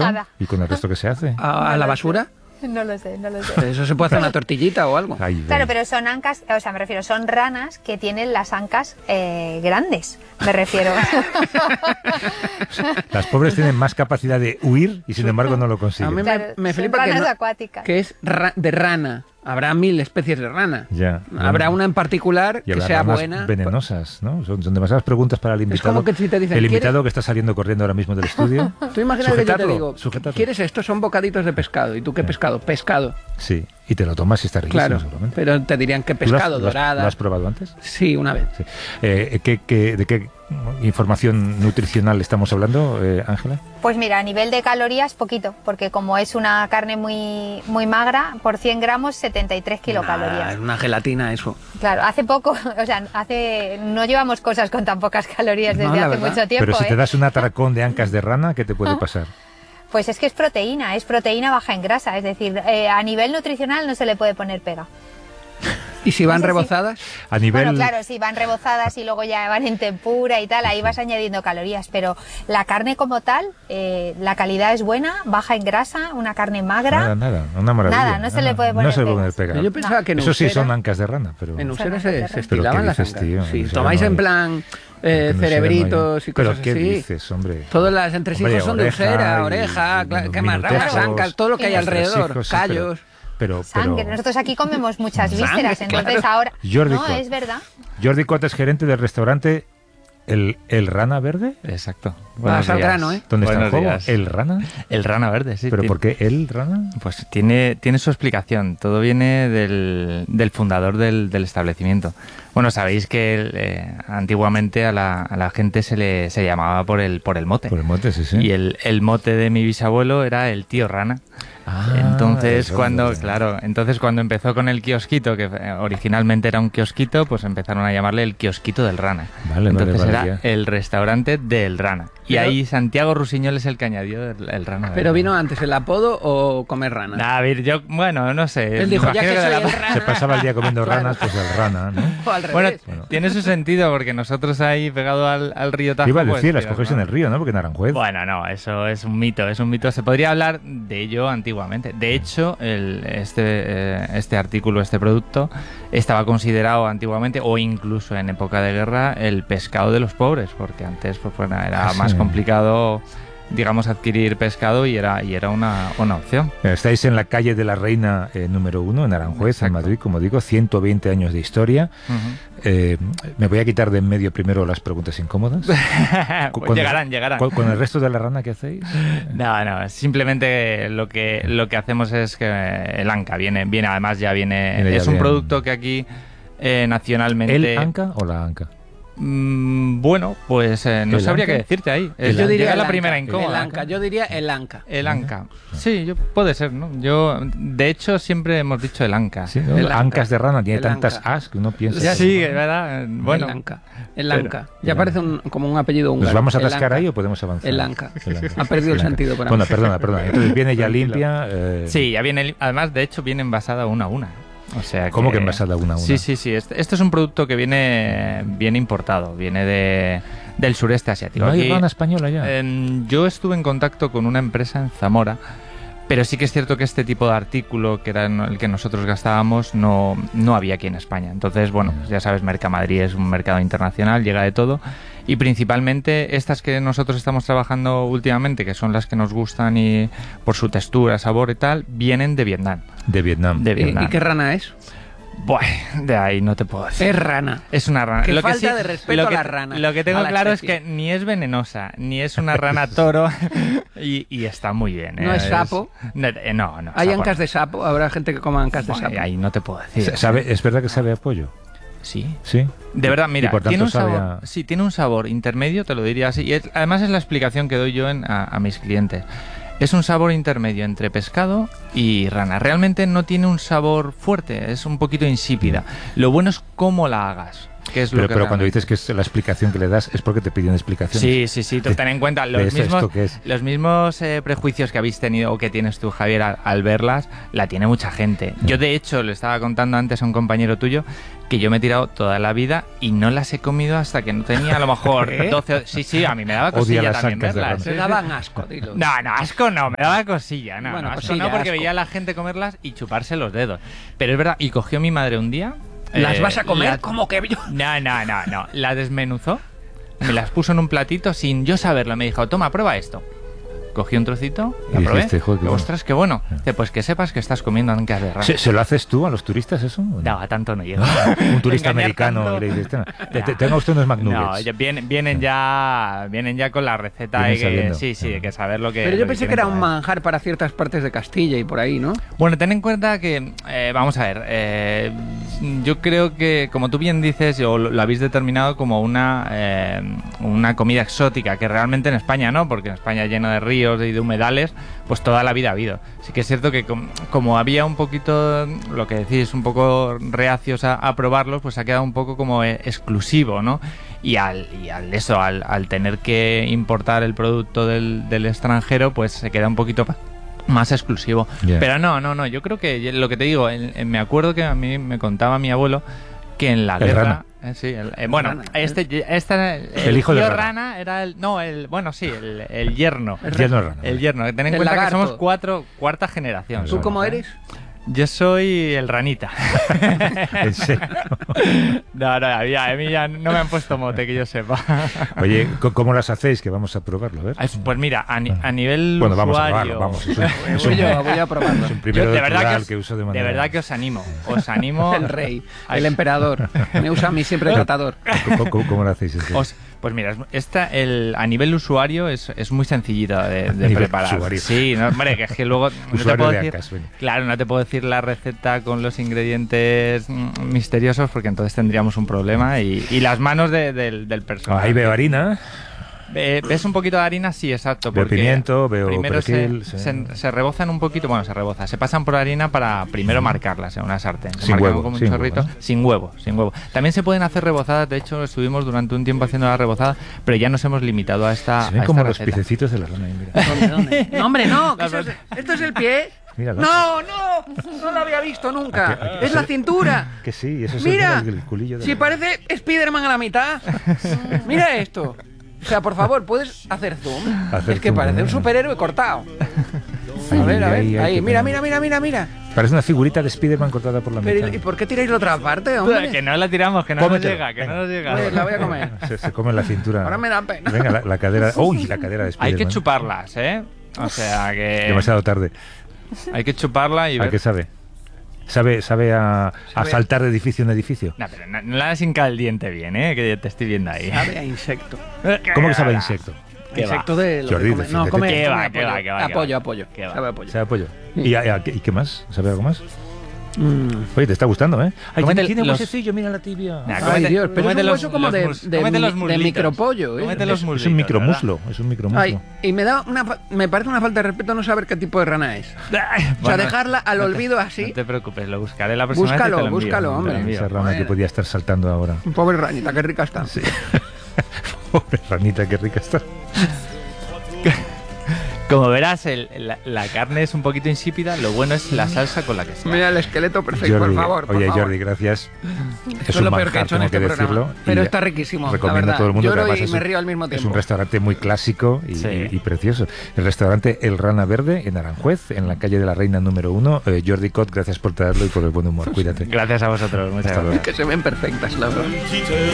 Nada. ¿Y con el resto qué se hace? ¿A la basura? No lo sé. Eso se puede hacer una tortillita o algo. Claro, pero son ancas, o sea, me refiero, son ranas que tienen las ancas grandes, me refiero. Las pobres tienen más capacidad de huir y sin embargo no lo consiguen. A mí me son flipa ranas que, acuáticas. que es de rana. Habrá 1000 especies de rana. Ya. Habrá una en particular y que sea ranas buena. venenosas, ¿no? Son demasiadas preguntas para el invitado. como que si te dicen, el invitado ¿quieres? que está saliendo corriendo ahora mismo del estudio. Tú imagínate que yo te digo, sujetarlo. ¿quieres esto? Son bocaditos de pescado. ¿Y tú qué pescado? Pescado. Sí, y te lo tomas y está riquísimo, Claro, seguramente. pero te dirían que pescado, dorada. ¿Lo has probado antes? Sí, una vez. Sí. ¿De qué información nutricional estamos hablando, Ángela? Pues mira, a nivel de calorías, poquito, porque como es una carne muy magra, por 100 gramos, 73 kilocalorías. Es una gelatina eso. Claro, hace poco, o sea, no llevamos cosas con tan pocas calorías desde hace mucho tiempo. Pero si te das un atracón de ancas de rana, ¿qué te puede pasar? Pues es que es proteína baja en grasa, es decir, a nivel nutricional no se le puede poner pega. ¿Y si van rebozadas? A nivel... Bueno, claro, si van rebozadas y luego ya van en tempura y tal, ahí vas añadiendo calorías, pero la carne como tal, la calidad es buena, baja en grasa, una carne magra. Nada, una maravilla. Nada, no se le puede poner pega. Yo pensaba que en Eso Usera, sí son ancas de rana, pero... En Usera se estilaban las ancas. Tío, sí, tomáis en plan cerebritos y cosas ¿Pero qué así. dices, hombre? Todas las entresijos son de Usera, oreja, ¿qué más? Las ancas, todo lo que hay alrededor, callos... Sangre. Nosotros aquí comemos muchas vísceras, entonces claro. ahora... Jordi no, Cot. es verdad. Jordi Cot es gerente del restaurante El Rana Verde. Exacto. Vas al grano, ¿eh? ¿Dónde está el juego? Días. ¿El Rana? El Rana Verde, sí. ¿Pero por qué el Rana? Pues tiene su explicación. Todo viene del fundador del establecimiento. Bueno, sabéis que antiguamente a la gente se llamaba por el mote. Por el mote, sí. Y el mote de mi bisabuelo era el tío Rana. Entonces cuando empezó con el kiosquito, que originalmente era un kiosquito, pues empezaron a llamarle el kiosquito del Rana. Entonces era el restaurante del Rana. Y ahí Santiago Rusiñol es el que añadió el Rana. ¿Pero vino antes el apodo o comer rana? A ver, bueno, no sé. Él dijo, ya que soy el rana... Se pasaba el día comiendo ranas, pues el Rana, ¿no? O al revés. Bueno, tiene su sentido, porque nosotros ahí pegado al río Tajo... Iba a decir, las pues, cogéis en el río, ¿no? Porque en Aranjuez. Bueno, no, eso es un mito. Se podría hablar de ello antiguamente. De hecho, este artículo, este producto, estaba considerado antiguamente, o incluso en época de guerra, el pescado de los pobres, porque antes pues, bueno, era más complicado, digamos, adquirir pescado y era una opción. Estáis en la calle de la Reina número 1, en Aranjuez, en Madrid, como digo, 120 años de historia. Me voy a quitar de en medio primero las preguntas incómodas. Pues llegarán. ¿Con el resto de la rana qué hacéis? No, simplemente lo que hacemos es que el anca viene además ya viene es un producto que aquí nacionalmente... ¿El anca o la anca? Bueno, pues no sabría qué decirte ahí. Yo diría la primera incómoda. Yo diría el anca. El anca. Sí, puede ser, ¿no? De hecho, siempre hemos dicho el anca. Sí, ¿no? Ancas de rana, tiene tantas as que uno piensa... Sí, es verdad. Bueno, el anca. Ya parece como un apellido húngaro. ¿Nos vamos a atascar ahí o podemos avanzar? El anca. Ha perdido el sentido para mí. Bueno, perdona. Entonces viene ya limpia... Sí, ya viene... Además, de hecho, viene envasada una a una. O sea ¿Cómo que envasada una a una? Sí. Este es un producto que viene importado, viene del sureste asiático. ¿No hay rana española ya? Yo estuve en contacto con una empresa en Zamora, pero sí que es cierto que este tipo de artículo, que era el que nosotros gastábamos, no había aquí en España. Entonces, bueno, pues ya sabes, Mercamadrid es un mercado internacional, llega de todo. Y principalmente estas que nosotros estamos trabajando últimamente, que son las que nos gustan y por su textura, sabor y tal, vienen de Vietnam. De Vietnam. ¿Y qué rana es? Bueno, de ahí no te puedo decir. Es rana. Es una rana. Qué falta de respeto a la rana. Lo que tengo claro es que ni es venenosa, ni es una rana toro y está muy bien. ¿No es sapo? No. ¿Hay sapo ancas de sapo? ¿Habrá gente que coma ancas de sapo? Ahí no te puedo decir. ¿Es verdad que sabe a pollo? Sí. ¿Sí? De verdad, mira, tiene un sabor, sí, tiene un sabor intermedio, te lo diría así. Y además es la explicación que doy yo a mis clientes. Es un sabor intermedio entre pescado y rana. Realmente no tiene un sabor fuerte, es un poquito insípida. Lo bueno es cómo la hagas. ¿Qué es pero cuando dices que es la explicación que le das es porque te piden explicaciones. Sí. Ten en cuenta los mismos prejuicios que habéis tenido o que tienes tú, Javier, al verlas, la tiene mucha gente. Yo, de hecho, le estaba contando antes a un compañero tuyo que yo me he tirado toda la vida y no las he comido hasta que no tenía a lo mejor 12... Sí, a mí me daba cosilla también verlas. Te daban asco, dilo. No, asco no, me daba cosilla. No, bueno, asco cosilla, no, porque asco. veía a la gente comerlas y chuparse los dedos. Pero es verdad, y cogió mi madre un día... ¿Las vas a comer? ¿Cómo que yo? No. La desmenuzó, me las puso en un platito sin yo saberlo. Me dijo, toma, prueba esto. Cogí un trocito, la probé. Dijiste, joder, qué ostras, qué bueno. Dice, pues que sepas que estás comiendo ancas de rana. ¿Se lo haces tú a los turistas eso? No, a tanto no llega. Un turista americano y le dices, tenga usted unos McNuggets. No, vienen ya con la receta y que, sí, hay que saber lo que... Pero yo pensé que era un manjar para ciertas partes de Castilla y por ahí, ¿no? Bueno, ten en cuenta que, vamos a ver, yo creo que, como tú bien dices, o lo habéis determinado como una comida exótica, que realmente en España no, porque en España lleno de ríos y de humedales, pues toda la vida ha habido. Sí que es cierto que como había un poquito, lo que decís, un poco reacios a probarlos, pues ha quedado un poco como exclusivo, ¿no? Y al tener que importar el producto del extranjero, pues se queda un poquito más exclusivo. Yeah. Pero no, yo creo que lo que te digo, me acuerdo que a mí me contaba mi abuelo que en la guerra... Sí, bueno, el hijo de rana era el yerno. El yerno rana. El yerno. Ten en cuenta que somos cuarta generación. ¿Tú cómo eres? Yo soy el ranita. ¿En serio? No, a mí ya no me han puesto mote, que yo sepa. Oye, ¿cómo las hacéis? Que vamos a probarlo, a ver. Pues mira, a nivel bueno, vamos usuario... a probarlo, vamos. Voy a probarlo. Es un primero de verdad que uso de manera... De verdad que os animo. El rey, el emperador. Me usa a mí siempre el tratador. ¿Cómo lo hacéis? Pues mira, a nivel usuario es muy sencillito de preparar. Usuario. Sí, no, hombre, que es que luego no te puedo decir, Acas, claro, no te puedo decir la receta con los ingredientes misteriosos porque entonces tendríamos un problema y las manos del personal. Ahí veo harina. ¿Ves un poquito de harina? Sí, exacto. Veo pimiento, veo primero perejil, se rebozan un poquito, se pasan por harina para primero marcarlas en una sartén. Sin huevo, como un chorrito. Sin huevo. También se pueden hacer rebozadas, de hecho estuvimos durante un tiempo haciendo la rebozada, pero ya nos hemos limitado a esta Se ven como los piececitos de la rana. ¿Dónde? No, hombre, no. ¿Esto es el pie? Míralo. No lo había visto nunca. Es la cintura. Que sí, eso es Mira, el culillo de si parece Spiderman a la mitad. Mira esto. O sea, por favor, ¿puedes hacer zoom? Es que parece un superhéroe cortado. A ver, ahí. Mira. Parece una figurita de Spiderman cortada por la mitad. ¿Y por qué tiráis la otra parte, hombre? Que no la tiramos, que no nos llega, Pues la voy a comer. Se come en la cintura. Ahora me da pena. Venga, la cadera. ¡Uy! La cadera de Spiderman. Hay que chuparlas, ¿eh? O sea que... Demasiado tarde. Hay que chuparla y ver... ¿A qué sabe? ¿Sabe a saltar de edificio en edificio? No, pero no la sincaldiente bien, que te estoy viendo ahí. Sabe a insecto. ¿Cómo que sabe a insecto? Insecto de... Jordi, no, come... ¿Qué va? Apoyo. ¿Sabe a pollo? ¿Y qué más? ¿Sabe algo más? Oye, te está gustando, ¿eh? Ay, tiene huesecillo, mira la tibia. Ay, Dios, pero es un hueso como de micropollo, ¿eh? Es un micromuslo, Ay, y me parece una falta de respeto no saber qué tipo de rana es. O sea, dejarla al olvido así. No te preocupes, lo buscaré la próxima vez. Búscalo, hombre. Esa rana que podía estar saltando ahora. Pobre ranita, qué rica está. Sí. Pobre ranita, qué rica está. Como verás, la carne es un poquito insípida, lo bueno es la salsa con la que se... Mira el esqueleto perfecto, Jordi, por favor. Oye, Jordi, gracias. Esto es lo peor que he hecho en este programa. Pero está riquísimo, recomiendo a todo el mundo. Lloro y me río al mismo tiempo. Es un restaurante muy clásico y precioso. El restaurante El Rana Verde, en Aranjuez, en la calle de la Reina número 1. Jordi Cot, gracias por traerlo y por el buen humor. Cuídate. Gracias a vosotros. Muchas gracias. Que se ven perfectas, la verdad.